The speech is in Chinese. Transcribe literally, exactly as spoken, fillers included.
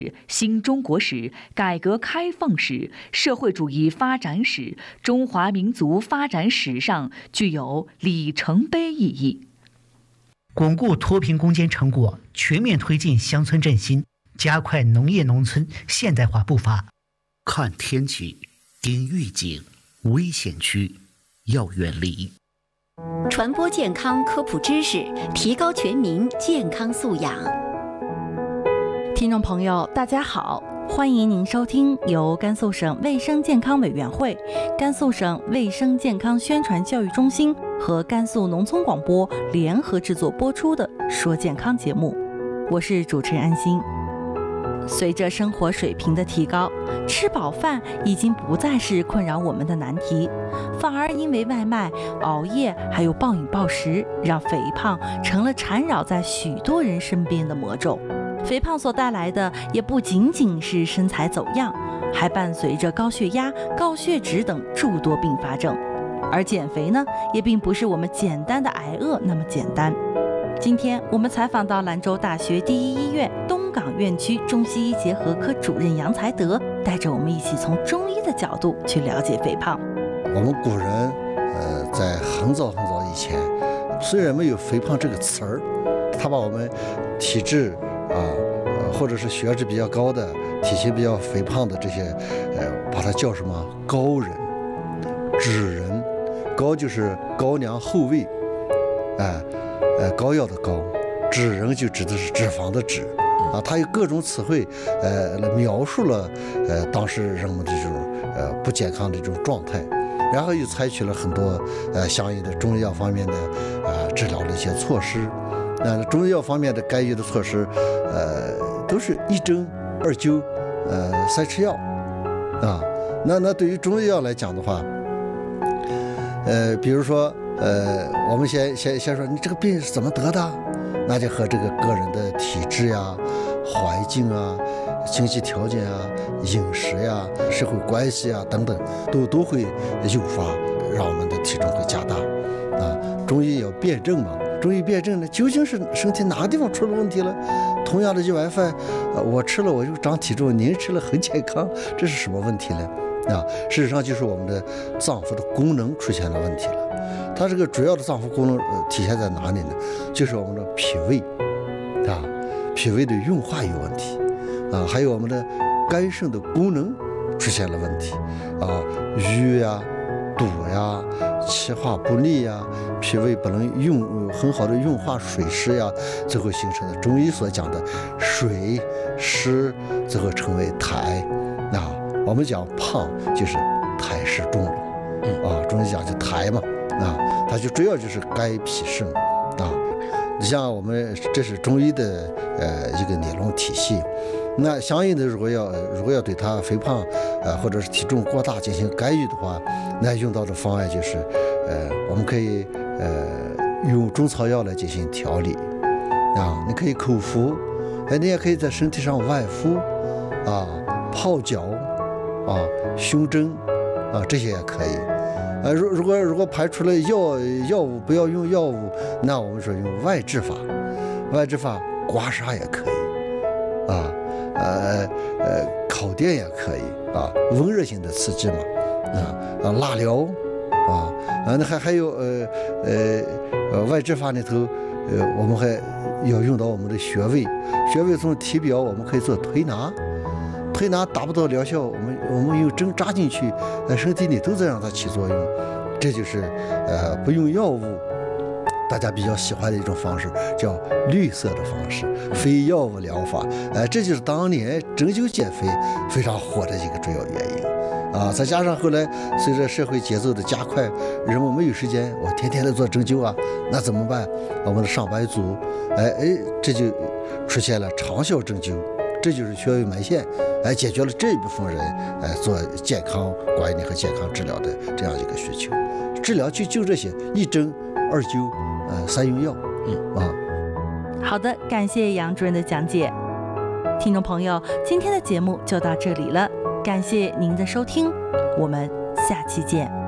新中国史、改革开放史、社会主义发展史、中华民族发展史上具有里程碑意义。 巩固脱贫攻坚成果，全面推进乡村振兴，加快农业农村现代化步伐。 看天气，盯预警，危险区要远离。 传播健康科普知识，提高全民健康素养。 听众朋友，大家好，欢迎您收听由甘肃省卫生健康委员会、甘肃省卫生健康宣传教育中心和甘肃农村广播联合制作播出的《说健康》节目，我是主持人安心。随着生活水平的提高，吃饱饭已经不再是困扰我们的难题，反而因为外卖、熬夜还有暴饮暴食，让肥胖成了缠绕在许多人身边的魔咒。肥胖所带来的也不仅仅是身材走样，还伴随着高血压、高血脂等诸多并发症。而减肥呢，也并不是我们简单的挨饿那么简单。今天我们采访到兰州大学第一医院东港院区中西医结合科主任杨才德，带着我们一起从中医的角度去了解肥胖。 我们古人呃，在很早很早以前，虽然没有肥胖这个词儿，他把我们体质啊，呃，或者是血脂比较高的、体型比较肥胖的这些，呃，把它叫什么高人、脂人。高就是高粱后味，哎、呃，呃，膏药的膏；脂人就指的是脂肪的脂。啊，它有各种词汇，呃，描述了呃当时人们的这种呃不健康的这种状态，然后又采取了很多呃相应的中医药方面的呃治疗的一些措施。那中医药方面的干预的措施，呃，都是一针、二灸、呃三吃药，啊，那那对于中医药来讲的话，呃，比如说，呃，我们先先先说你这个病是怎么得的，那就和这个个人的体质呀、环境啊、经济条件啊、饮食呀、社会关系啊等等，都都会诱发，让我们的体重会加大。啊，中医要辩证嘛。中医辩证呢，究竟是身体哪个地方出了问题了？同样的一碗饭，呃，我吃了我就长体重，您吃了很健康，这是什么问题呢？啊，事实上就是我们的脏腑的功能出现了问题了。它这个主要的脏腑功能、呃、体现在哪里呢？就是我们的脾胃，啊，脾胃的运化有问题，啊，还有我们的肝肾的功能出现了问题，啊，瘀呀、堵呀、气化不利呀，脾胃不能运、呃、很好的运化水湿呀，最后形成的中医所讲的水湿，最后成为痰。啊，我们讲胖就是痰湿重了，啊，中医讲就痰嘛，啊，它就主要就是肝脾肾，啊，你像我们这是中医的呃一个理论体系。那相应的，如果要如果要对他肥胖，呃，或者是体重过大进行干预的话，那用到的方案就是，呃，我们可以呃用中草药来进行调理，啊，你可以口服，哎，你也可以在身体上外敷，啊，泡脚，啊，胸针，啊，这些也可以。呃，如如果如果排除了药药物不要用药物，那我们说用外治法，外治法刮痧也可以，啊。呃呃，烤电也可以啊，温热性的刺激嘛，啊啊，蜡疗啊啊，那还还有呃呃呃外治法里头，呃，我们还要用到我们的穴位，穴位从体表我们可以做推拿，推拿达不到疗效，我们我们用针扎进去，在身体里都在让它起作用，这就是呃不用药物。大家比较喜欢的一种方式叫绿色的方式，非药物疗法，哎，这就是当年针灸减肥非常火的一个主要原因啊。再加上后来随着社会节奏的加快，人们没有时间，我天天来做针灸啊，那怎么办？我们的上班族，哎哎，这就出现了长效针灸，这就是穴位埋线，哎，解决了这一部分人哎做健康管理和健康治疗的这样一个需求。治疗就就这些，一针、二灸。呃，三用药，嗯啊， 好的，感谢杨主任的讲解。听众朋友，今天的节目就到这里了，感谢您的收听，我们下期见。